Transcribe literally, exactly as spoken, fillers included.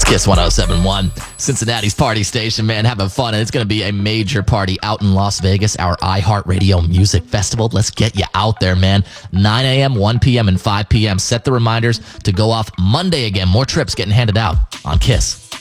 Kiss one oh seven point one, Cincinnati's party station, man, having fun. And it's going to be a major party out in Las Vegas, our iHeartRadio Music Festival. Let's get you out there, man. nine a.m., one p.m., and five p.m. Set the reminders to go off Monday again. More trips getting handed out on Kiss.